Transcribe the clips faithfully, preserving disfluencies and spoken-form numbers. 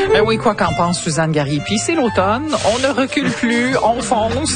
Ben oui, quoi qu'en pense Suzanne Garry. Puis c'est l'automne, on ne recule plus, on fonce.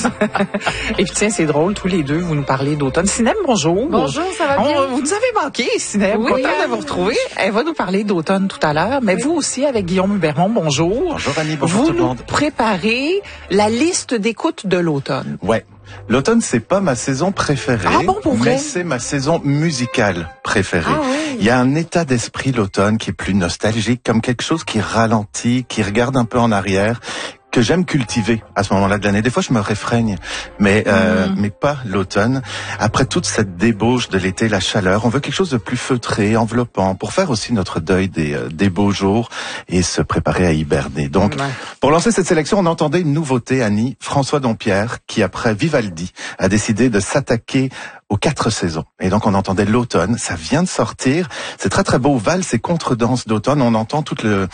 Et puis tiens, c'est drôle, tous les deux, vous nous parlez d'automne. Sinem, bonjour. Bonjour, ça va bien? On, vous nous avez manqué, Sinem. Oui, Contente hein. de vous retrouver. Elle va nous parler d'automne tout à l'heure, mais oui. Vous aussi, avec Guillaume Hubermont, bonjour. Bonjour Annie, bonjour vous tout le monde. Vous nous préparez la liste d'écoute de l'automne. Ouais. L'automne, c'est pas ma saison préférée, ah bon, pour vrai? mais c'est ma saison musicale préférée. Ah oui. Il y a un état d'esprit l'automne qui est plus nostalgique, comme quelque chose qui ralentit, qui regarde un peu en arrière, que j'aime cultiver à ce moment-là de l'année. Des fois, je me réfrègne, mais euh, mmh. mais pas l'automne. Après toute cette débauche de l'été, la chaleur, on veut quelque chose de plus feutré, enveloppant, pour faire aussi notre deuil des euh, des beaux jours et se préparer à hiberner. Donc, mmh. pour lancer cette sélection, on entendait une nouveauté, Annie, François Dompierre, qui après Vivaldi a décidé de s'attaquer aux quatre saisons. Et donc, on entendait l'automne. Ça vient de sortir. C'est très très beau. Valse et contredanse d'automne. On entend toute le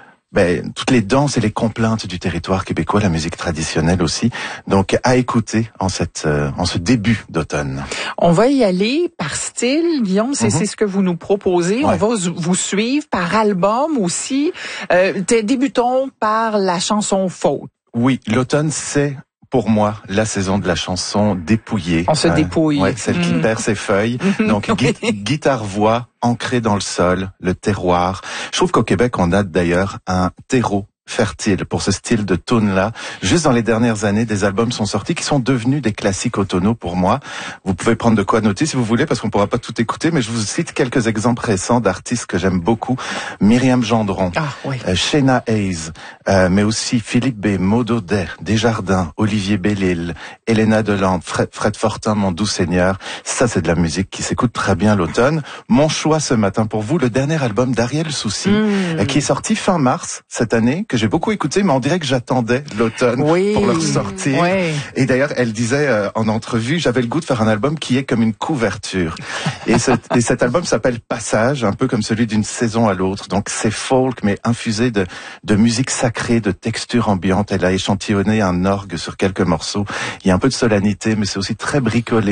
Ben, toutes les danses et les complaintes du territoire québécois, la musique traditionnelle aussi. Donc, à écouter en cette, euh, en ce début d'automne. On va y aller par style, Guillaume, c'est, mm-hmm. c'est ce que vous nous proposez. Ouais. On va vous suivre par album aussi. Euh, débutons par la chanson folk. Oui, l'automne, c'est pour moi, la saison de la chanson dépouillée. On se dépouille. Euh, ouais, celle qui mmh. perd ses feuilles. Donc, gui- guitare-voix ancrée dans le sol, le terroir. Je trouve qu'au Québec, on a d'ailleurs un terreau fertile pour ce style de tune-là. Juste dans les dernières années, des albums sont sortis qui sont devenus des classiques automnaux pour moi. Vous pouvez prendre de quoi noter si vous voulez, parce qu'on pourra pas tout écouter, mais je vous cite quelques exemples récents d'artistes que j'aime beaucoup. Myriam Gendron, ah, oui. euh, Shayna Hayes, euh, mais aussi Philippe B, Maud Audet, Desjardins, Olivier Bellil, Elena Delande, Fred, Fred Fortin, Mon doux Seigneur. Ça, c'est de la musique qui s'écoute très bien l'automne. Mon choix ce matin pour vous, le dernier album d'Ariel Soucy, mmh. euh, qui est sorti fin mars cette année, que j'ai beaucoup écouté, mais on dirait que j'attendais l'automne oui, pour le ressortir. Oui. Et d'ailleurs, elle disait euh, en entrevue, j'avais le goût de faire un album qui est comme une couverture. Et, ce, et cet album s'appelle Passage, un peu comme celui d'une saison à l'autre. Donc c'est folk, mais infusé de, de musique sacrée, de texture ambiante. Elle a échantillonné un orgue sur quelques morceaux. Il y a un peu de solennité, mais c'est aussi très bricolé.